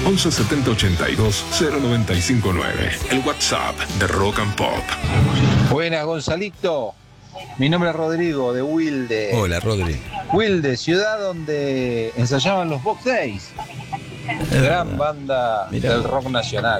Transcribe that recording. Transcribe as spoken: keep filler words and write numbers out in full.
once setenta ochenta y dos cero noventa y cinco nueve. El WhatsApp de Rock and Pop. Buenas, Gonzalito. Mi nombre es Rodrigo, de Wilde. Hola, Rodri. Wilde, ciudad donde ensayaban los Box Days. Gran banda Mirá. del rock nacional.